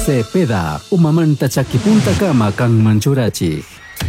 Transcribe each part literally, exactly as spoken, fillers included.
Cepeda, umamanta chakipunta kama kang manchurachi.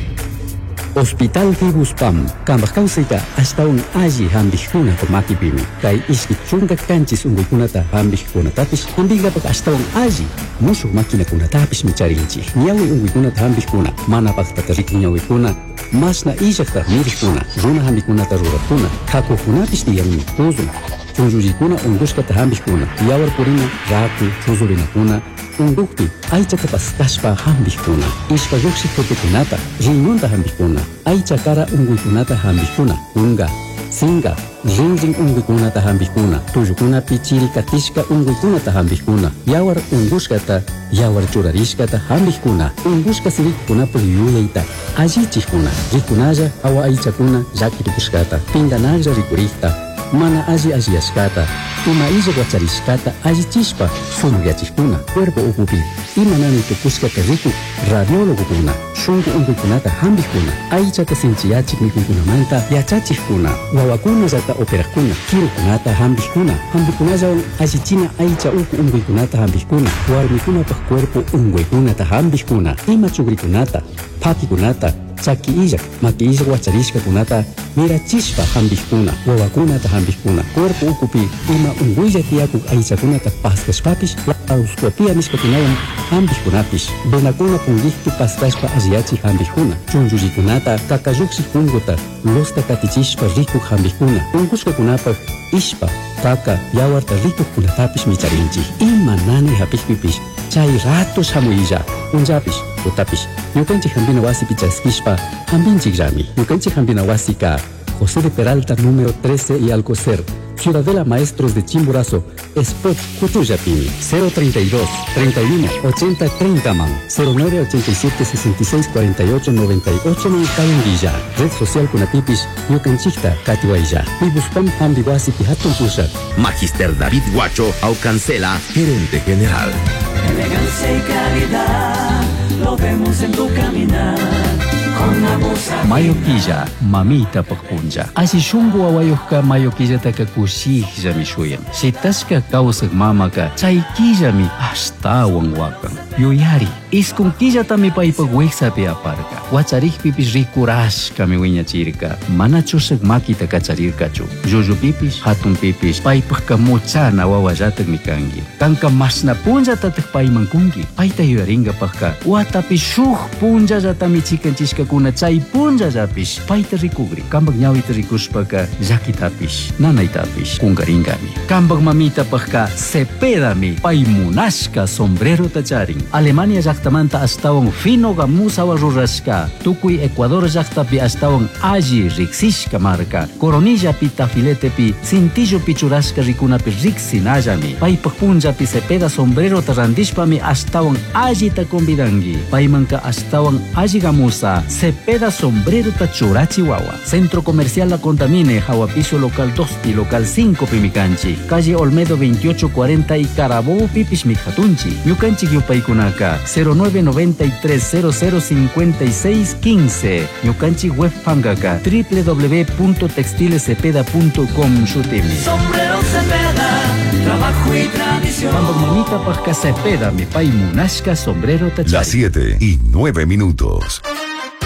Hospital Vibuspam, kambak kausika hasta un aji hambihkuna ko makipimi. Kay iskit chunga kanchis unguikunata hambihkuna tapis, hambiga pag hasta un aji, musu makina kuna tapis micharinchi. Niyawi unguikunata hambihkuna, mana pagtatarik niyawikuna, mas na ijakta mirikuna, runa hambikunata rurakuna, kakukunapis diyang mikuzun. Chunjujikuna unguskata hambihkuna, yawar purina, raku, chuzurinakuna, undukti, aichata paskashpa hambihkuna, ishpa yuksi kotekunata, rinunta hambihkuna, aichakara unguikunata hambihkuna, unga, singa, rinring unguikunata hambihkuna, tuyukuna pichiri katishka unguikunata hambihkuna, yawar unguskata, yawar churarishkata hambihkuna, unguska sirikuna puyuyaita, ajichikuna, rikunaya awa aichakuna, yakiripuskata, pinganaja rikurikta, mana aji ajiashkata, uma ija guacharishkata ajichispa, sunugyachikuna, cuerpo ukupi, imanani tukuskata riku, radiólogo kuna, shungu unguikunata hambihkuna, aichata sinchiyachik mikunkunamanta, yachachikuna, wawakuna zata operakuna, kirukunata hambihkuna, hambihkunazawan ajichina aicha uku unguikunata hambihkuna, warmikunapaj cuerpo unguikunata hambihkuna, ima chugrikunata, pakikunata, chaki ijak, maki ijak wacharishka kunata, mira chispa hambihkuna, wawakunata hambihkuna, cuerpo ukupi, ima unguilla tiakuk aichakunata paskashpapish, lauscopia nishpakunawan hambihkunapish, benakuna pungihtu paskashpa ajiachi hambihkuna, chunjujikunata, kakayuksi kunguta, losta katichishpa rikuk hambihkuna, unguska kunapa, ishpa, kaka, yawarta rikuk kunatapish micharinchi, ima nani hapishpipish, chay ratos hamuilla, unjapish, utapish, yukanchik hambina wasi pichaskishpa, hambinchik rami, yukanchik hambina wasi ka, José de Peralta número trece y Alcocer, Ciudadela Maestros de Chimborazo, Spot Cutuyapini, cero treinta y dos, treinta y uno, ochenta, treinta man, cero nueve ochenta y siete, sesenta y seis, cuarenta y ocho, noventa y ocho man, Calendilla, Red Social Kunatipish, Yucanchikta, Katiwailla, Vibuspam Hambiwasi Pihatun Pushat. Magister David Guacho Aucancela, gerente general. Elegancia y calidad, lo vemos en tu caminar. Mayoquilla, mamita pajpunja. Así shungu awayoka mayoquilla taka kushija mi shuyan. Shitaska kausak mamaka, chayquilla mi hasta wangwakan. Yuyari, iskunquilla tami paipa wexapi aparka. Wacharich pipis rikurashka mi wiña chirka. Mana chusak makita kacharirkachu. Yuyu pipis, hatun pipis, paipaka muchana wawayatak mi kangi. Kanka masna punja tatak paimankungi. Paita yuyaringa paka. Watapi shuh punja jatami chikanchishka kuna chay punja japish. Paita rikugri. Kambag nyawita rikushpaka yakitapish. Nanaitapish. Kungaringami. Kambag mamita paka Cepedami. Paimunashka sombrero tacharing. Alemania llaqtamanta astawan fino gamusawa rurashka. Tukuy Ecuador llaqtapi astawan alli riksishka marka. Coronilla pi tafiletepi cintillo pichurashka rikunapi riksinallami. Paypak punjapi Cepeda sombrero tarandishpami astawan alli ta convidangi. Paymanka astawan alli gamusa Cepeda sombrero ta churachi wawa. Centro Comercial La Contamine, Jahuapiso local dos y local cinco pimicanchi. Calle Olmedo veintiocho cuarenta y Carabobo pipis mikhatunchi. Ñukanchik yupaykunaka cero nueve noventa y tres cero cero cincuenta y seis quince. Ñukanchik web pangaka w w w punto textilecepeda punto com shutimi. Sombrero Cepeda, trabajo y tradición. Cuando mamita pasca Cepeda mi pay munashka sombrero tachari. Las siete y nueve minutos.